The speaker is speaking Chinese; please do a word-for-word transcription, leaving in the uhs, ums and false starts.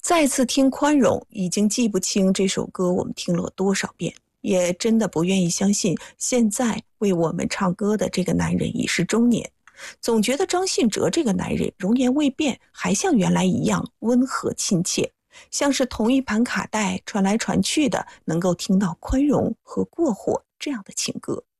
再次听《宽容》，已经记不清这首歌我们听了多少遍，也真的不愿意相信现在为我们唱歌的这个男人已是中年。总觉得张信哲这个男人容颜未变，还像原来一样温和亲切，像是同一盘卡带传来传去的，能够听到宽容和过火这样的情歌。